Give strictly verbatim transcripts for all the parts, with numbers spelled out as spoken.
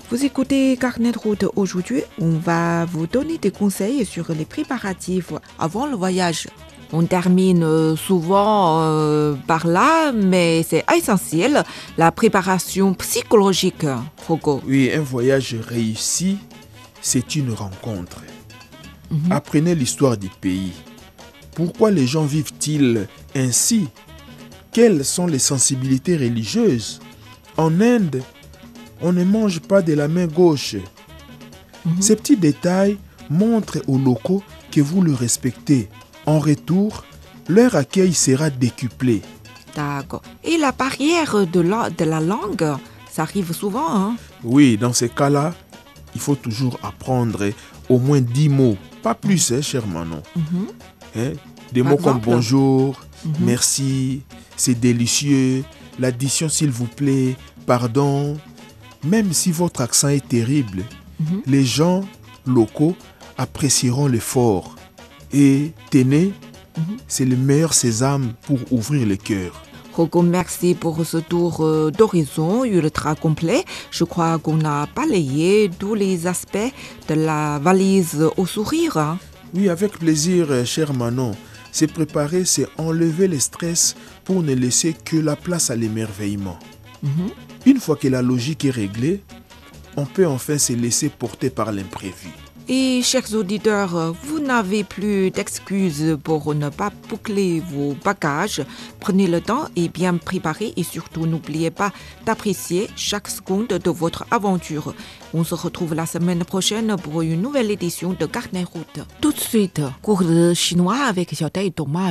Vous écoutez Carnet de route aujourd'hui. On va vous donner des conseils sur les préparatifs avant le voyage. On termine souvent euh, par là, mais c'est essentiel, la préparation psychologique, Rocco. Oui, un voyage réussi, c'est une rencontre. Mhm. Apprenez l'histoire du pays. Pourquoi les gens vivent-ils ainsi? Quelles sont les sensibilités religieuses? En Inde, on ne mange pas de la main gauche. Mhm. Ces petits détails montrent aux locaux que vous le respectez. En retour, leur accueil sera décuplé. D'accord. Et la barrière de la, de la langue, ça arrive souvent, hein? Oui, dans ces cas-là, il faut toujours apprendre au moins dix mots. Pas plus, hein, cher Manon. Mhm. Hein? Des Par mots comme exemple? bonjour, Mhm. merci, c'est délicieux, l'addition s'il vous plaît, pardon. Même si votre accent est terrible, Mhm. les gens locaux apprécieront l'effort. Et tenez, Mhm. c'est le meilleur sésame pour ouvrir le cœur. Rocco, merci pour ce tour euh, d'horizon ultra complet. Je crois qu'on a balayé tous les aspects de la valise au sourire, hein? Oui, avec plaisir, euh, cher Manon. Se préparer, c'est enlever le stress pour ne laisser que la place à l'émerveillement. Mhm. Une fois que la logique est réglée, on peut enfin se laisser porter par l'imprévu. Et chers auditeurs, vous n'avez plus d'excuses pour ne pas boucler vos bagages. Prenez le temps et bien préparer et surtout n'oubliez pas d'apprécier chaque seconde de votre aventure. On se retrouve la semaine prochaine pour une nouvelle édition de Carnet Route. Tout de suite, cours de chinois avec Xiaotai et Thomas.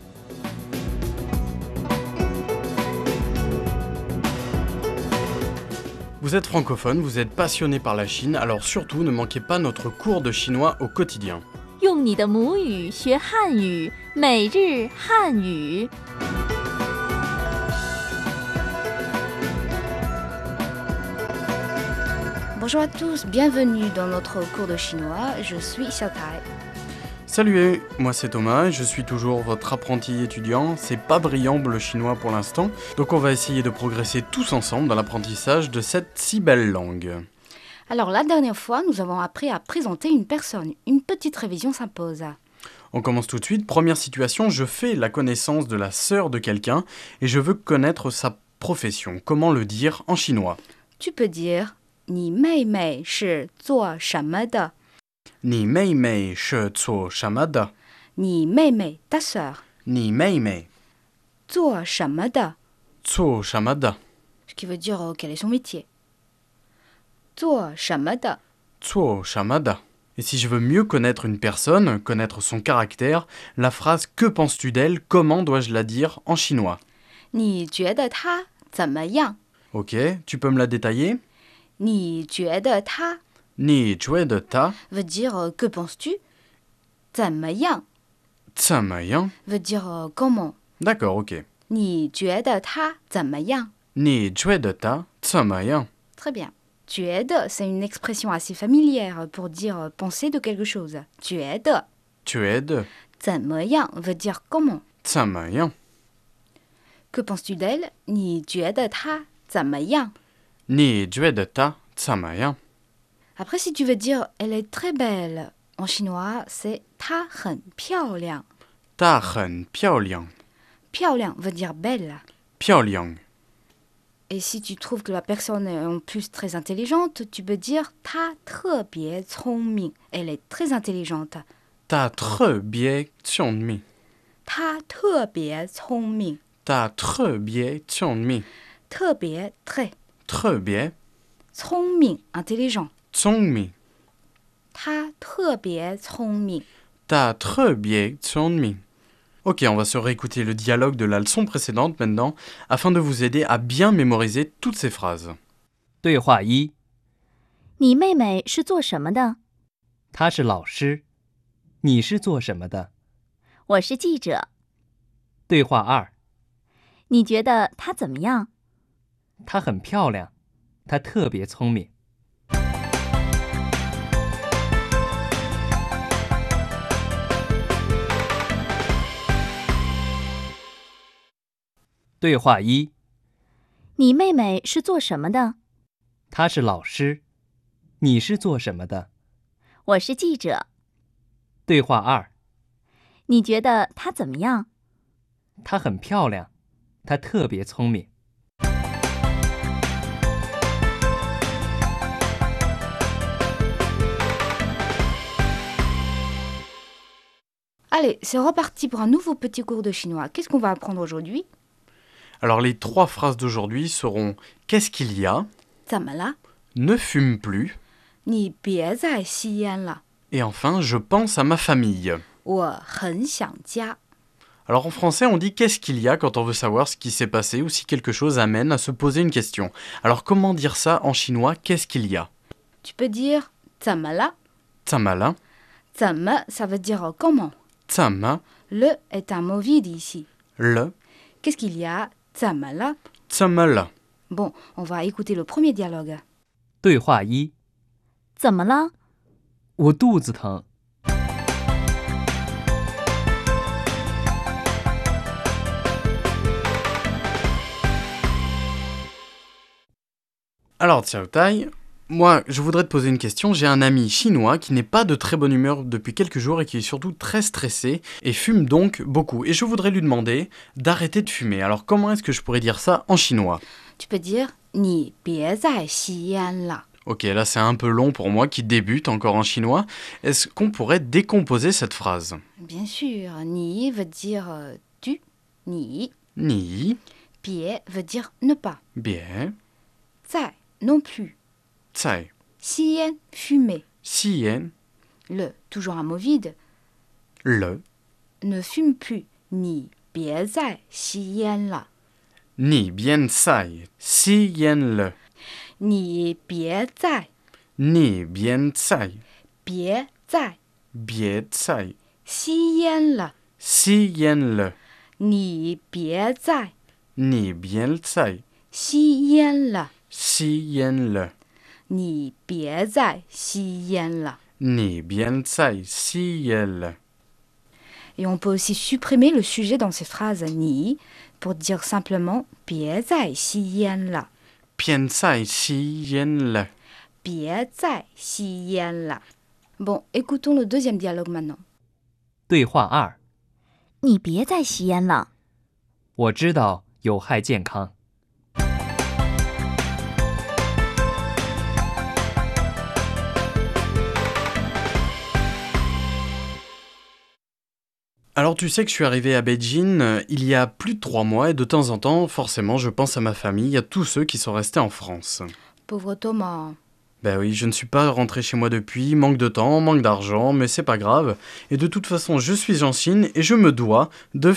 Vous êtes francophone, vous êtes passionné par la Chine, alors surtout ne manquez pas notre cours de chinois au quotidien. 用你的母语学汉语，每日汉语。 Bonjour à tous, bienvenue dans notre cours de chinois. Je suis Xiaotai. Salut, moi c'est Thomas, je suis toujours votre apprenti étudiant. C'est pas brillant le chinois pour l'instant, donc on va essayer de progresser tous ensemble dans l'apprentissage de cette si belle langue. Alors la dernière fois, nous avons appris à présenter une personne. Une petite révision s'impose. On commence tout de suite. Première situation, je fais la connaissance de la sœur de quelqu'un et je veux connaître sa profession. Comment le dire en chinois? Tu peux dire 你妹妹是做什么的? Ni mei mei shi zuo shama de. 你妹妹 ta sœur. Ni mei mei 做什么的? zuo shama de. Ce qui veut dire euh, quel est son métier. 做什么的? Zuo shama de. Et si je veux mieux connaître une personne, connaître son caractère, la phrase « Que penses-tu d'elle ?» comment dois-je la dire en chinois? 你觉得她怎么样? Ok, tu peux me la détailler? 你觉得她 Ni jue de ta, veut dire euh, que penses-tu? 怎么样 tsamayan. veut dire euh, comment? D'accord, ok. 你觉得她怎么样? Ni jue de ta, tsamayan. Très bien. 觉得, c'est une expression assez familière pour dire euh, penser de quelque chose. 觉得 Jue de, 怎么样 veut dire comment. tsamayan. Que penses-tu d'elle? 你觉得她怎么样? Ni jue de ta, tsamayan. Après, si tu veux dire elle est très belle, en chinois, c'est 她很漂亮. Ta hen piaoliang. 漂亮 veut dire belle. Piaoliang. Et si tu trouves que la personne est en plus très intelligente, tu peux dire 她特别聪明. Elle est très intelligente. Ta tre bie tionmi. 她特别聪明. Ta tre bie tionmi. 特别 très. Tre bie 聪明 intelligent. tsongmi. 她特别聪明. Ta tre bie tionmi. Ok, on va se réécouter le dialogue de la leçon précédente maintenant, afin de vous aider à bien mémoriser toutes ces phrases. 对话一， 你妹妹是做什么的？ 他是老师，你是做什么的？ 我是记者。 对话二， 你觉得她怎么样？ 她很漂亮，她特别聪明。对话一， 你妹妹是做什么的？ 她是老师， 你是做什么的？ 我是记者。 对话二， 你觉得她怎么样？ 她很漂亮，她特别聪明。 Allez, c'est reparti pour un nouveau petit cours de chinois. Qu'est-ce qu'on va apprendre aujourd'hui? Alors les trois phrases d'aujourd'hui seront « Qu'est-ce qu'il y a ?» 怎么了？ Ne fume plus 你别再吸烟了， et enfin « Je pense à ma famille ». 我很想家。 Alors en français, on dit « Qu'est-ce qu'il y a ?» quand on veut savoir ce qui s'est passé ou si quelque chose amène à se poser une question. Alors comment dire ça en chinois « Qu'est-ce qu'il y a » Tu peux dire 怎么了？ Tsamala, 怎么 ça veut dire comment. tsama, Le est un mot vide ici. le, Qu'est-ce qu'il y a 怎么了 tsamala. Bon, on va écouter le premier dialogue. 对话一， 怎么了？ 我肚子疼。 Alors Xiao Tai, moi je voudrais te poser une question. J'ai un ami chinois qui n'est pas de très bonne humeur depuis quelques jours et qui est surtout très stressé et fume donc beaucoup. Et je voudrais lui demander d'arrêter de fumer. Alors comment est-ce que je pourrais dire ça en chinois ? Tu peux dire 你别再吸烟了。 Ok, là c'est un peu long pour moi qui débute encore en chinois. Est-ce qu'on pourrait décomposer cette phrase ? Bien sûr, 你 veut dire euh, tu, 你 Ni, 别 veut dire ne pas, bien, 在 non plus, tsai, 吸烟 fumer, sien, le toujours un mot vide, le, ne fume plus, 你别再吸烟了。 ni bien sai, sien le, 你别再 ni bien sai, 别再 bien sai, 吸烟了， sien le, 你别再 ni bien sai, 吸烟了， sien le, 你别再吸烟了。 ni bien sai, sien le. Et on peut aussi supprimer le sujet dans ces phrases 你 pour dire simplement 别再吸烟了， Bien sai, sien le. 别再吸烟了。Bon, écoutons le deuxième dialogue maintenant. 对话二， 你别再吸烟了。 我知道有害健康。 Alors tu sais que je suis arrivé à Beijing euh, il y a plus de trois mois et de temps en temps, forcément, je pense à ma famille, à tous ceux qui sont restés en France. Pauvre Thomas. Ben oui, je ne suis pas rentré chez moi depuis, manque de temps, manque d'argent, mais c'est pas grave. Et de toute façon, je suis en Chine et je me dois de